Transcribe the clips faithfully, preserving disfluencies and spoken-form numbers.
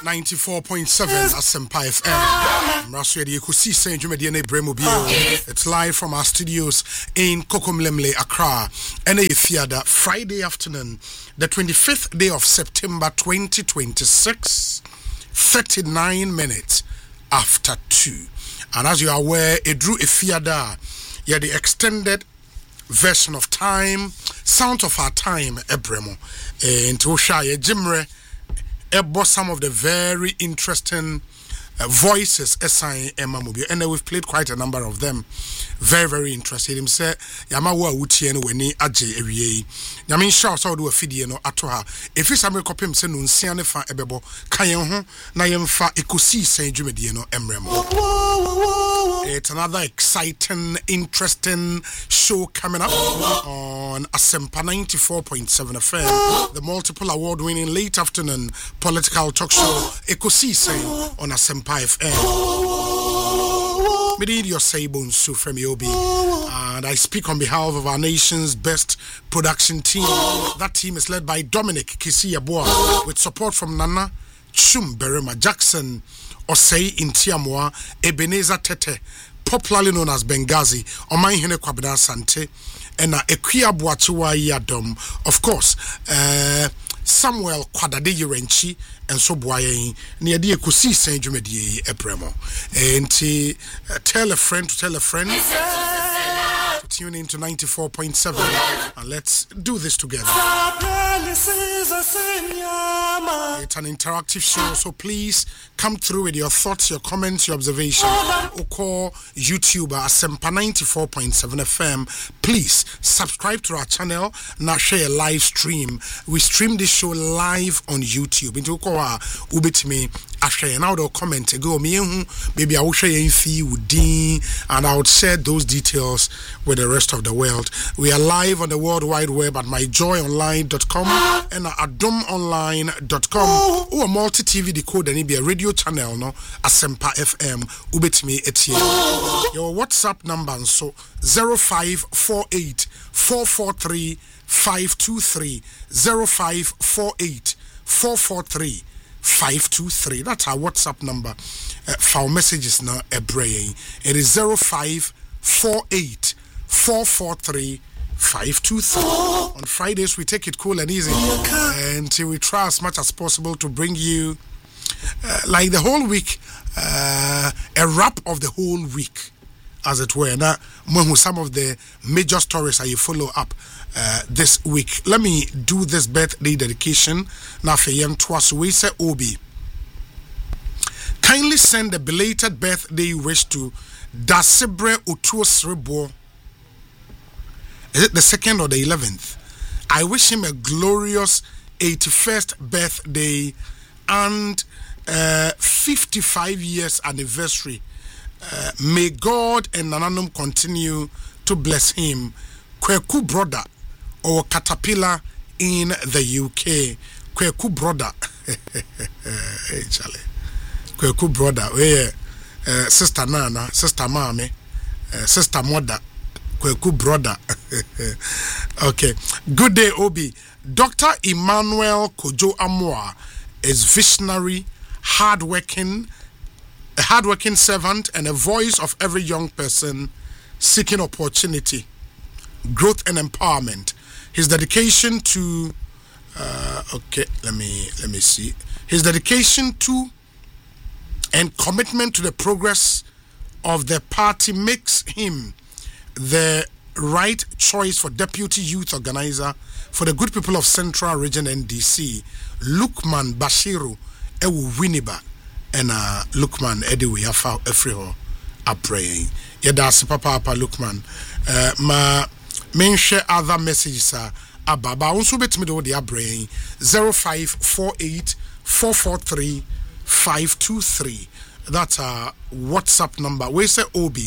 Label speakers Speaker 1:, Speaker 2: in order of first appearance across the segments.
Speaker 1: ninety-four point seven Asempa F M. Raswedi Kusi Saint Jumediane Bremobio. It's live from our studios in Kokomlemle, Accra. And a theater Friday afternoon, the twenty-fifth day of September twenty twenty-six, thirty-nine minutes after two. And as you are aware, it drew a theater. Yeah, the extended version of time, sound of our time, Ebremo. And to show you, Jimre. About some of the very interesting uh, voices assign Emma Mobile, and uh, we've played quite a number of them. Very, very interesting. Him say, Yamawa Utieno Weni Aje Ewie. Yamin Shaw saw do a video no atoha. If it's a copy him say no siane fa ebebo, Kayen ho, na yemfa ekusi Saint Jumediano Emremo. It's another exciting, interesting show coming up on Asempa ninety-four point seven F M, the multiple award-winning late afternoon political talk show Ekusi Saint on Asempa F M. Medid your Sabon Su from Yobi, and I speak on behalf of our nation's best production team. That team is led by Dominic Kisiyaboa with support from Nana Chum Berema Jackson, Osei Intiamwa, Ebenezer Tete, popularly known as Benghazi, Omaihene Kwabena Sante, and Ekwia Boachiwa Yadom, of course, uh, Samuel Kwadade Yerenchi, and so Boye, near the Ekusi Saint Jumedie Ebremo. And uh, tell a friend to tell a friend to tune in to ninety-four point seven, and let's do this together. It's an interactive show, so please come through with your thoughts, your comments, your observations. Or call YouTuber Asempa ninety-four point seven F M. Please subscribe to our channel. Now share a live stream. We stream this show live on YouTube. Into Koa Ubitimi Ashe and I'll comment go me maybe I will share in fee with Dean and I would share those details with the rest of the world. We are live on the World Wide Web at my joy online dot com and at adom online dot com or multi T V decoder and be a radio channel no Asempa F M Ubitimi etie. Your WhatsApp number so zero five four eight four four three five two three zero five four eight four four three five two three. That's our WhatsApp number. Uh, for our messages now, a brain. It is zero five four eight four four three five two three. On Fridays, we take it cool and easy, and we try as much as possible to bring you, uh, like the whole week, uh, a wrap of the whole week, as it were. Now, some of the major stories that you follow up uh, this week. Let me do this birthday dedication. Now, for young Twaswese Obi, kindly send a belated birthday wish to Dasibre Utuosrebo. Is it the second or the eleventh? I wish him a glorious eighty-first birthday and uh, fifty-five years anniversary. Uh, may God and Nananum continue to bless him. Kweku brother or Caterpillar in the U K. Kweku brother. Hey, Charlie. Kweku brother. Where uh, Sister Nana, Sister Mame, uh, Sister Mother. Kweku brother. Okay. Good day, Obi. Doctor Emmanuel Kojo Amoa is visionary, hardworking, a hardworking servant and a voice of every young person seeking opportunity, growth and empowerment. His dedication to uh, okay, let me let me see. His dedication to and commitment to the progress of the party makes him the right choice for deputy youth organizer for the good people of Central Region N D C, Lukman Bashiru Ewu Winiba. And uh, Lukman anyway, afa efriho a praying. Yedasi papa papa Lukman. Uh, ma mention other messages uh, ababa. Also bet me do the praying. Zero five four eight four four three five two three. That's our WhatsApp number. We say Obi.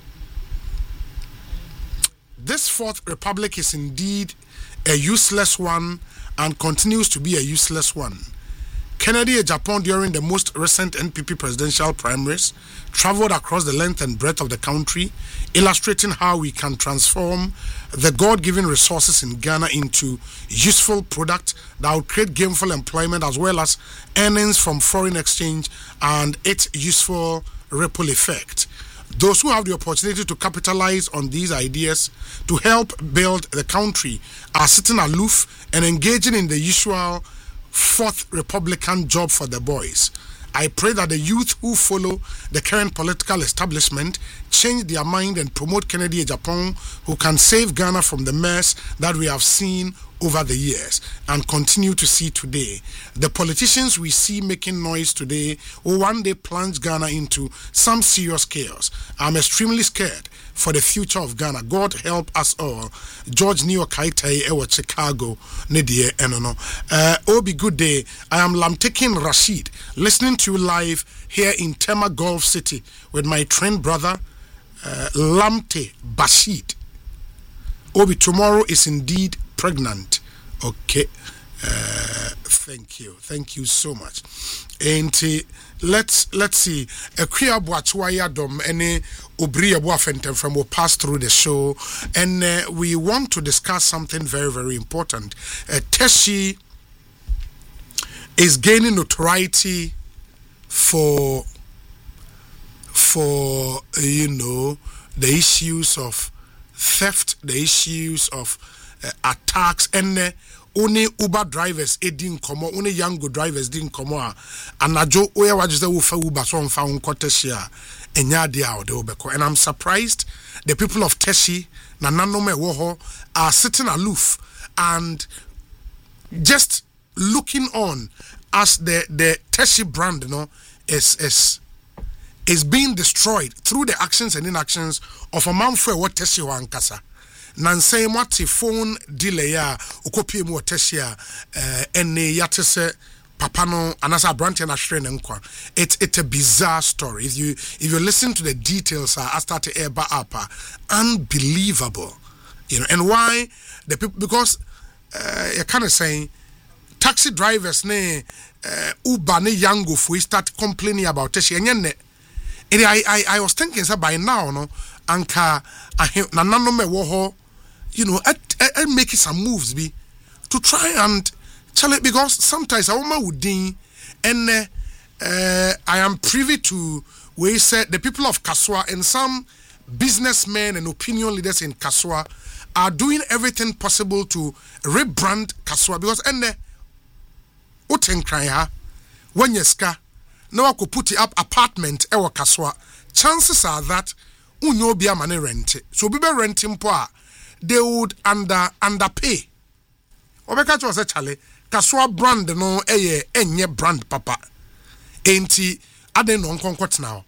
Speaker 1: This Fourth Republic is indeed a useless one and continues to be a useless one. Kennedy Agyapong, during the most recent N P P presidential primaries, traveled across the length and breadth of the country, illustrating how we can transform the God-given resources in Ghana into useful product that will create gainful employment as well as earnings from foreign exchange and its useful ripple effect. Those who have the opportunity to capitalize on these ideas to help build the country are sitting aloof and engaging in the usual fourth Republican job for the boys. I pray that the youth who follow the current political establishment change their mind and promote Kennedy Agyapong, who can save Ghana from the mess that we have seen over the years and continue to see today. The politicians we see making noise today will one day plunge Ghana into some serious chaos. I'm extremely scared for the future of Ghana. God help us all. George Neo Kaitai Ewa Chicago Nedie Enono. Uh Obi, good day. I am Lamtekin Rashid, listening to you live here in Tema Gulf City with my trained brother uh, Lamte Bashid. Obi, tomorrow is indeed pregnant. Okay. Uh, thank you. Thank you so much. And uh, let's let's see. A Kriya Boachwaya Dom any Obriya Boafentem from will pass through the show, and uh, we want to discuss something very very important. Uh, Teshie is gaining notoriety for for uh, you know the issues of theft, the issues of uh, attacks, and uh, only Uber drivers edin komo, only Yango drivers didn't come on. And I jo oya wajise ufa Uber so on found Koteshia and Yadia de Obeko. And I'm surprised the people of Teshie, Nananome Woho, are sitting aloof and just looking on as the the Teshie brand, you know, is is is being destroyed through the actions and inactions of a man for what Teshie wankasa. Nansay mwati phone delay ya ukopie mu Teshie uh, ene yatese papano anasa branti na shre nkwa. It's it's a bizarre story. If you if you listen to the details, uh, I started eba up, uh, unbelievable, you know. And why the people? Because uh, you're kind of saying taxi drivers ne uh, Uber ne Yango for start complaining about Teshie. And I I I was thinking so by now no anka na nano me woho, you know, and make some moves be to try and tell it, because sometimes I want would ding and uh, uh, I am privy to where he said the people of Kasoa and some businessmen and opinion leaders in Kasoa are doing everything possible to rebrand Kasoa, because and the Uten Kraya when you ska now I could put it up apartment ewa Kasoa, chances are that unyo be a money rent. So be renting poor, they would under underpay. Obeka was a chale Kasoa brand no eye enye brand papa. Enti ade no nkonkot now.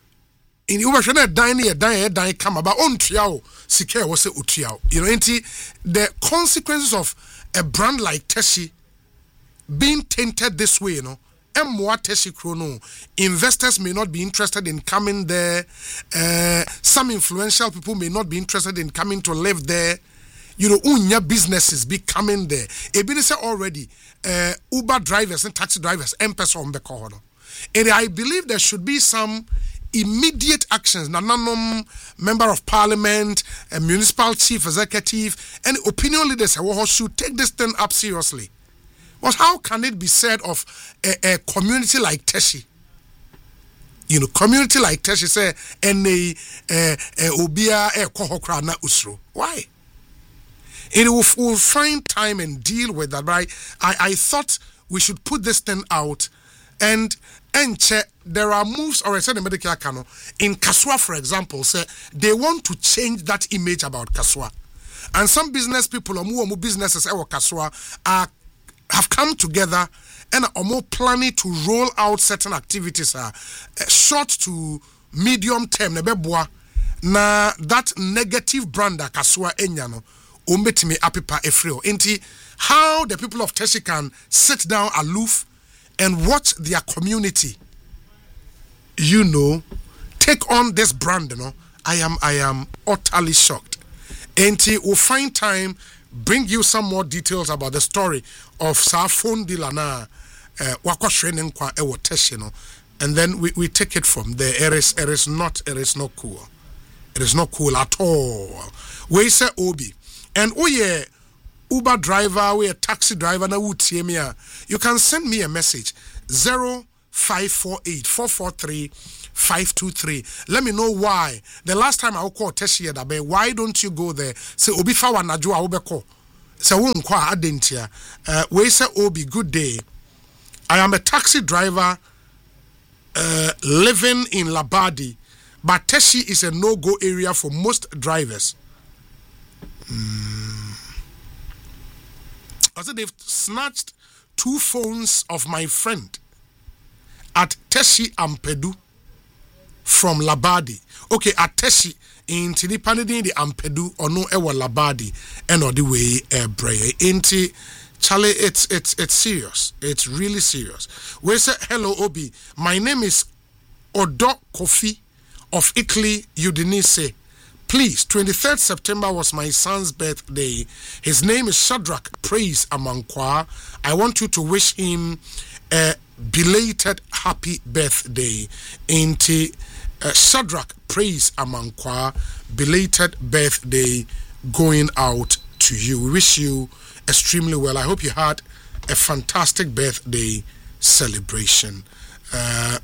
Speaker 1: In you were dine a dine dine come about on triao sike was a utriao. You know, enti the consequences of a brand like Teshie being tainted this way, you know. And more Teshie Chrono, investors may not be interested in coming there. Uh, some influential people may not be interested in coming to live there. You know, unya businesses be coming there. Ebinise already uh, Uber drivers and taxi drivers emphasis on the corner. And I believe there should be some immediate actions. Nananom member of parliament, a municipal chief executive, and opinion leaders should take this thing up seriously. But how can it be said of a, a community like Teshie? You know, community like Teshie say, and a obia a kohokra na usro. Why? It will we'll find time and deal with that, right? I, I thought we should put this thing out and and check. There are moves or I said the medical cano in Kasoa, for example, say they want to change that image about Kasoa. And some business people or more businesses ever Kasoa are have come together and are more planning to roll out certain activities uh, short to medium term na that negative brand Kasoa enyano umbetimi apipa efreo. Enti how the people of Teshie can sit down aloof and watch their community, you know, take on this brand, you know, I am I am utterly shocked. Enti we'll find time bring you some more details about the story of Safon Dilana uh, wakwa shrenin kwa ewo teshino, and then we, we take it from there. It is it is not it is not cool. It is not cool at all. We say Obi, and oh yeah, Uber driver, we a taxi driver na wutie me a, you can send me a message zero five four eight four four three five two three. Let me know why. The last time I call Teshi Dabe, why don't you go there? Say Obi fa wa najo a wobeko. Say wo nkwa adentia. Uh we say Obi, good day. I am a taxi driver uh living in Labadi, but Teshi is a no-go area for most drivers. Mm. Also, they've snatched two phones of my friend at Teshi Ampedu from Labadi. Okay, at Teshi in Tinipanidi the Ampedu or no ewa Labadi and or the way uh, Bray. Inti Charlie, it's it's it's serious. It's really serious. We say hello Obi. My name is Odo Kofi of Italy, Udinese. Please, twenty-third September was my son's birthday. His name is Shadrach Praise Amankwa. I want you to wish him a belated happy birthday. Inti uh, Shadrach Praise Amankwa, belated birthday going out to you. We wish you extremely well. I hope you had a fantastic birthday celebration. Uh,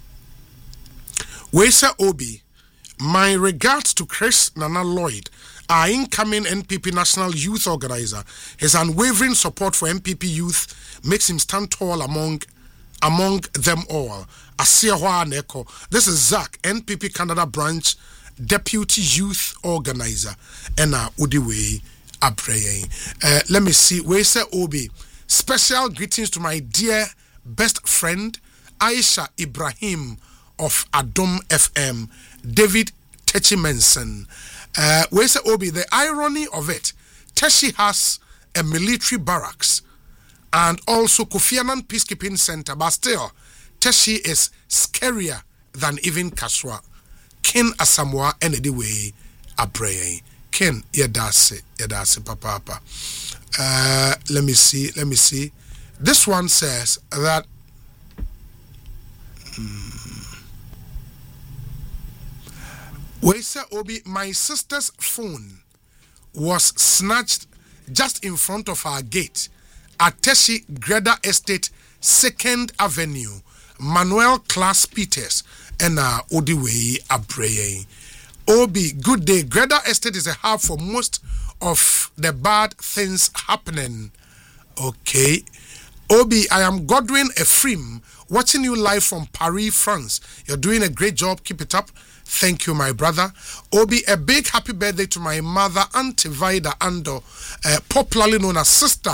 Speaker 1: Wesa Obi, my regards to Chris Nana Lloyd, our incoming N P P National Youth Organizer. His unwavering support for N P P youth makes him stand tall among among them all. Asiahwa Neko. This is Zach, N P P Canada Branch Deputy Youth Organizer. And uh, Udiwe Abreye. Uh, let me see. Wesa Obi, special greetings to my dear best friend Aisha Ibrahim of Adom F M, David Techimenson. Uh, where's the Obi? The irony of it, Teshi has a military barracks and also Kofi Annan Peacekeeping Center, but still, Teshi is scarier than even Kaswa. Ken Asamoah anyway Abreye. Ken Yedase, Yedase Papa. Uh, let me see, let me see. This one says that. Hmm, Wesa Obi, my sister's phone was snatched just in front of our gate at Teshi Greda Estate, Second Avenue, Manuel Class Peters, and uh, Odiwei Abreye. Obi, good day. Greda Estate is a hub for most of the bad things happening. Okay. Obi, I am Godwin Ephraim, watching you live from Paris, France. You're doing a great job. Keep it up. Thank you, my brother. Obi, a big happy birthday to my mother, Auntie Vida Ando, uh, popularly known as Sister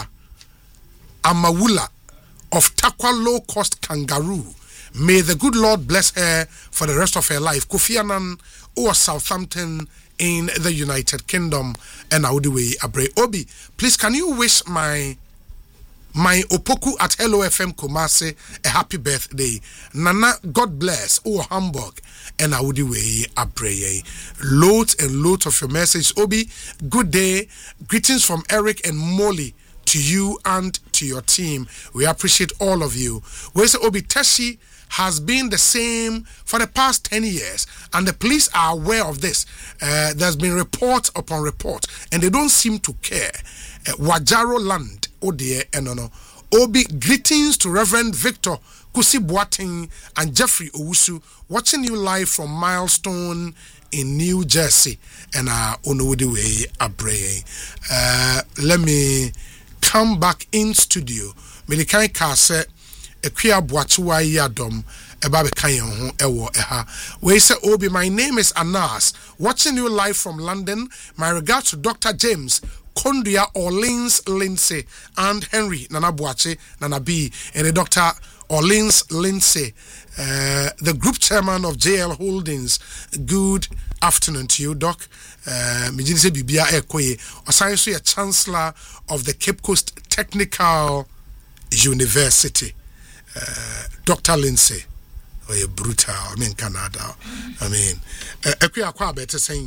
Speaker 1: Amawula of Takwa Low Cost Kangaroo. May the good Lord bless her for the rest of her life. Kofi Annan or Southampton in the United Kingdom. And Audiwei Abre. Obi, please, can you wish my My Opoku at Hello F M Kumasi a happy birthday. Nana, God bless. Oh, Hamburg. And Audiwei Abreye. Loads and loads of your message. Obi, good day. Greetings from Eric and Molly to you and to your team. We appreciate all of you. Where's Obi? Teshi has been the same for the past ten years, and the police are aware of this. Uh, there's been report upon report, and they don't seem to care. Uh, Wajaro land. Oh dear, and no, no. Obi, greetings to Reverend Victor Kusi Boateng and Jeffrey Owusu, watching you live from Milestone in New Jersey. And uh, Onodiwe Abreye. Uh, let me come back in studio. Medikai Kase, Equia Boatua Yadom, Ebabe Kayon, Ewo Eha. We say, Obi, my name is Anas, watching you live from London. My regards to Doctor James Kondia Orleans Lindsay and Henry Nanabuache Nanabi and the Doctor Orleans Lindsay, uh, the group chairman of J L Holdings. Good afternoon to you, Doc. Mijinse Bibia Ekoye, Osanso, a chancellor of the Cape Coast Technical University. Uh, Doctor Lindsay, oh, you're brutal. I mean, Canada. I mean, Ekoye Akwa better saying.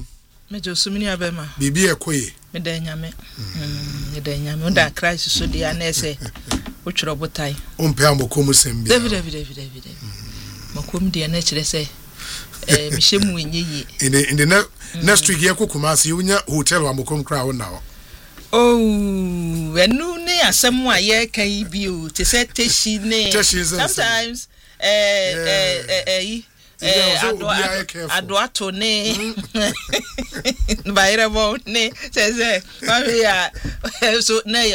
Speaker 2: me jo sumini abema
Speaker 1: bibi ekoye
Speaker 2: me da nyame mm me da nyame unda Christ so dia na ese wo tworo botai
Speaker 1: ompe amokom sembi
Speaker 2: David David David David makom dia na kire se eh me hyemu enyeyi
Speaker 1: in the in the ne- mm. next week ye kokuma se unya hotel wa amokom kra wo na ho
Speaker 2: oh enu ne asem a ye kan bi o te se teshi ne sometimes eh eh eh eh ado ado ato ne bayre bo ne se se ma ya so na